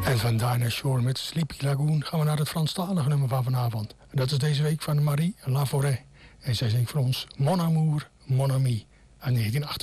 En van Dinah Shore met Sleepy Lagoon gaan we naar het Franstalige nummer van vanavond. En dat is deze week van Marie Laforêt. En zij zingt voor ons Mon Amour, Mon Ami uit 1988.